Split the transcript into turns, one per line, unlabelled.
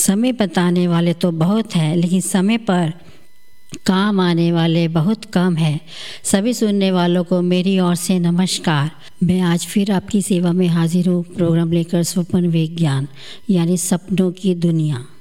समय बताने वाले तो बहुत हैं, लेकिन समय पर काम आने वाले बहुत कम है। सभी सुनने वालों को मेरी ओर से नमस्कार। मैं आज फिर आपकी सेवा में हाजिर हूँ प्रोग्राम लेकर स्वप्न विज्ञान यानी सपनों की दुनिया।